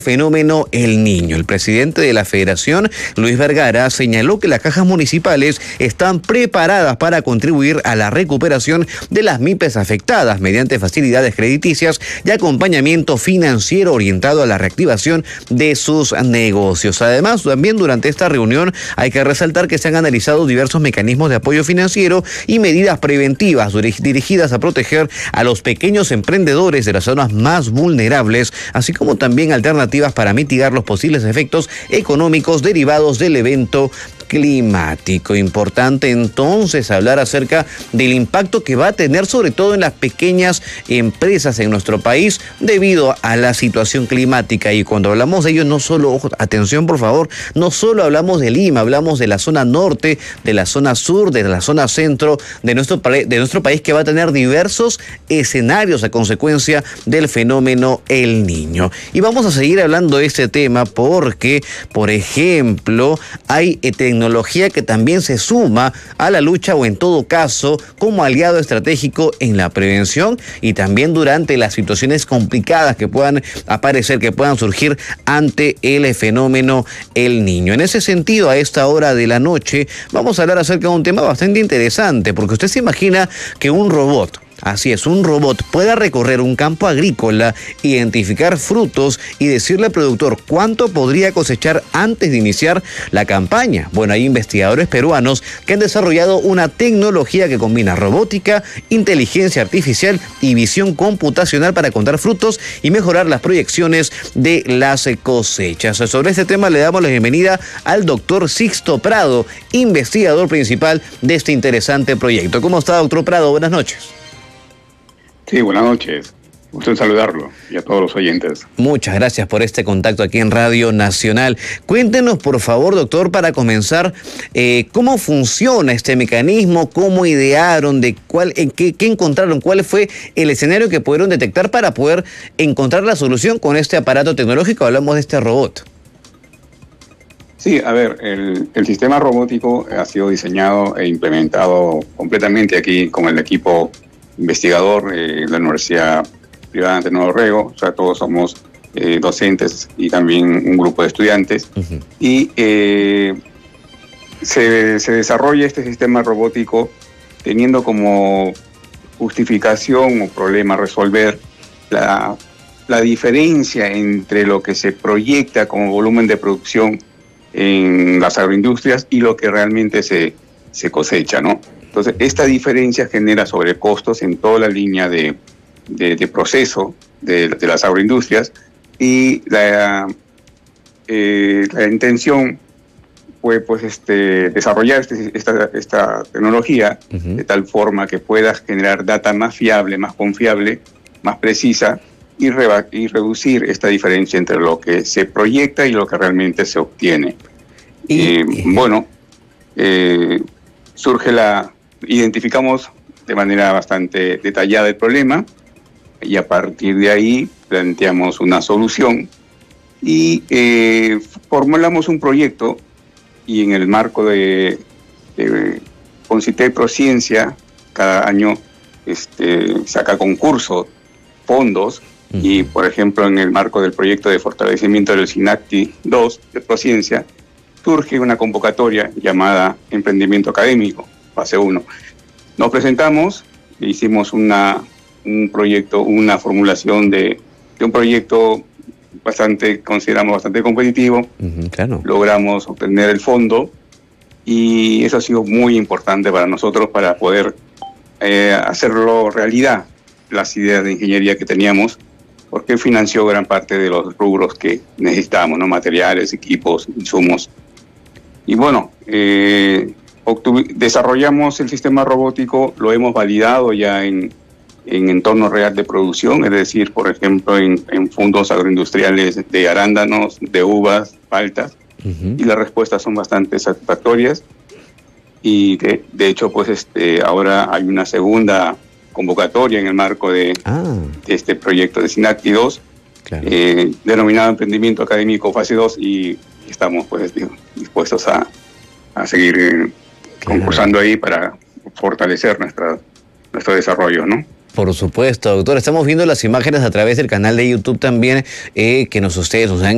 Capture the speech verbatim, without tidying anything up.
Fenómeno El Niño. El presidente de la Federación, Luis Vergara, señaló que las cajas municipales están preparadas para contribuir a la recuperación de las M I P E S afectadas mediante facilidades crediticias y acompañamiento financiero orientado a la reactivación de sus negocios. Además, también durante esta reunión hay que resaltar que se han analizado diversos mecanismos de apoyo financiero y medidas preventivas dirigidas a proteger a los pequeños emprendedores de las zonas más vulnerables, así como también alternativas para mitigar los posibles efectos económicos derivados del evento climático. Importante entonces hablar acerca del impacto que va a tener sobre todo en las pequeñas empresas en nuestro país debido a la situación climática. Y cuando hablamos de ello, no solo, ojo, atención por favor, no solo hablamos de Lima, hablamos de la zona norte, de la zona sur, de la zona centro de nuestro, de nuestro país, que va a tener diversos escenarios a consecuencia del fenómeno El Niño. Y vamos a seguir hablando de este tema porque, por ejemplo, hay tecnología tecnología que también se suma a la lucha o en todo caso como aliado estratégico en la prevención y también durante las situaciones complicadas que puedan aparecer, que puedan surgir ante el fenómeno El Niño. En ese sentido, a esta hora de la noche vamos a hablar acerca de un tema bastante interesante, porque usted se imagina que un robot, así es, un robot pueda recorrer un campo agrícola, identificar frutos y decirle al productor cuánto podría cosechar antes de iniciar la campaña. Bueno, hay investigadores peruanos que han desarrollado una tecnología que combina robótica, inteligencia artificial y visión computacional para contar frutos y mejorar las proyecciones de las cosechas. Sobre este tema le damos la bienvenida al doctor Sixto Prado, investigador principal de este interesante proyecto. ¿Cómo está, doctor Prado? Buenas noches. Sí, buenas noches. Gusto en saludarlo y a todos los oyentes. Muchas gracias por este contacto aquí en Radio Nacional. Cuéntenos, por favor, doctor, para comenzar, eh, cómo funciona este mecanismo, cómo idearon, de cuál, en qué, qué encontraron, cuál fue el escenario que pudieron detectar para poder encontrar la solución con este aparato tecnológico. Hablamos de este robot. Sí, a ver, el, el sistema robótico ha sido diseñado e implementado completamente aquí con el equipo investigador eh, de la Universidad Privada de Nuevo Rego. O sea, todos somos eh, docentes y también un grupo de estudiantes. Uh-huh. Y eh, se, se desarrolla este sistema robótico teniendo como justificación o problema resolver la, la diferencia entre lo que se proyecta como volumen de producción en las agroindustrias y lo que realmente se, se cosecha, ¿no? Entonces, esta diferencia genera sobrecostos en toda la línea de, de, de proceso de, de las agroindustrias y la, eh, la intención fue pues, este, desarrollar este, esta, esta tecnología uh-huh. de tal forma que pueda generar data más fiable, más confiable, más precisa y, reba- y reducir esta diferencia entre lo que se proyecta y lo que realmente se obtiene. Y eh, bueno, eh, surge la... Identificamos de manera bastante detallada el problema y a partir de ahí planteamos una solución y eh, formulamos un proyecto y en el marco de, de Concité Prociencia cada año este, saca concurso, fondos uh-huh. y por ejemplo en el marco del proyecto de fortalecimiento del SINACTI dos de Prociencia surge una convocatoria llamada Emprendimiento Académico. Fase uno. Nos presentamos, hicimos una, un proyecto, una formulación de, de un proyecto bastante, consideramos bastante competitivo. Uh-huh, claro. Logramos obtener el fondo y eso ha sido muy importante para nosotros para poder eh, hacerlo realidad, las ideas de ingeniería que teníamos, porque financió gran parte de los rubros que necesitábamos, ¿no? Materiales, equipos, insumos. Y bueno, eh, desarrollamos el sistema robótico, lo hemos validado ya en, en entorno real de producción, es decir, por ejemplo, en, en fondos agroindustriales de arándanos, de uvas, paltas, uh-huh. y las respuestas son bastante satisfactorias. Y de, de hecho, pues este, ahora hay una segunda convocatoria en el marco de, ah. de este proyecto de SINACTI dos, claro. eh, denominado Emprendimiento Académico Fase dos, y estamos pues dispuestos a, a seguir eh, concursando ahí para fortalecer nuestra, nuestro desarrollo, ¿no? Por supuesto, doctor. Estamos viendo las imágenes a través del canal de YouTube también, eh, que nos ustedes nos han